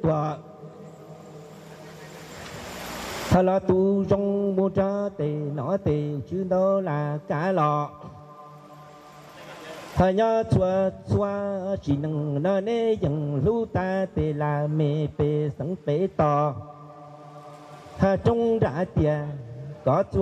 tua thà là tu trong mô cha tề nó tề chứ đâu là cá lọ thà nhớ chua chua chỉ nâng nó nê dừng lưu ta tề là mê bê sẵn bê to thà trong đã tiền có